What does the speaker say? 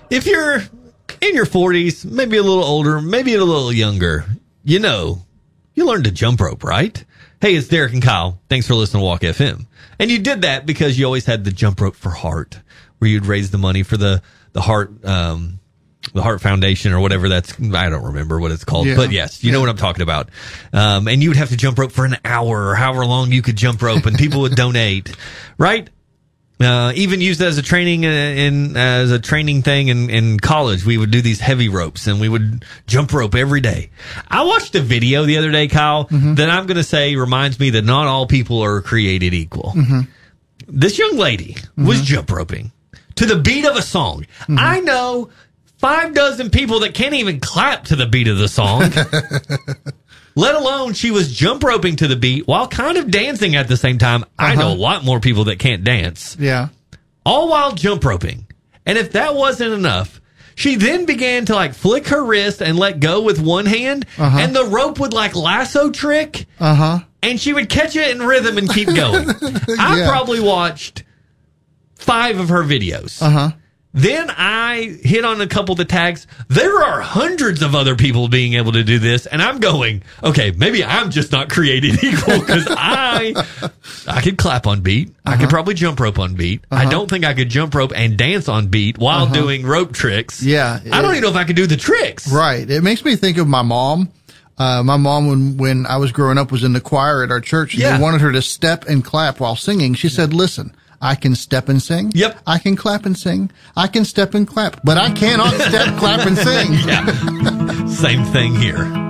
If you're in your 40s, maybe a little older, maybe a little younger, you learned to jump rope, right? Hey, it's Derek and Kyle. Thanks for listening to Walk FM. And you did that because you always had the jump rope for heart, where you'd raise the money for the heart, the Heart Foundation or whatever I don't remember what it's called, but yes, you know what I'm talking about. And you would have to jump rope for an hour or however long you could jump rope, and people would donate, right? Even used as a training as a training thing in college. We would do these heavy ropes and we would jump rope every day. I watched a video the other day, Kyle, that I'm going to say reminds me that not all people are created equal. This young lady was jump roping to the beat of a song. I know 6 people that can't even clap to the beat of the song. Let alone she was jump roping to the beat while kind of dancing at the same time. I know a lot more people that can't dance. Yeah. All while jump roping. And if that wasn't enough, she then began to like flick her wrist and let go with one hand. And the rope would like lasso trick. And she would catch it in rhythm and keep going. I probably watched 5 of her videos. Then I hit on a couple of the tags. There are hundreds of other people being able to do this. And I'm going, okay, maybe I'm just not created equal because I could clap on beat. I could probably jump rope on beat. I don't think I could jump rope and dance on beat while doing rope tricks. Yeah. I don't even know if I could do the tricks. Right. It makes me think of my mom. My mom, when I was growing up, was in the choir at our church. And they wanted her to step and clap while singing. She said, listen, I can step and sing. Yep. I can clap and sing. I can step and clap. But I cannot step, clap, and sing. Yeah. Same thing here.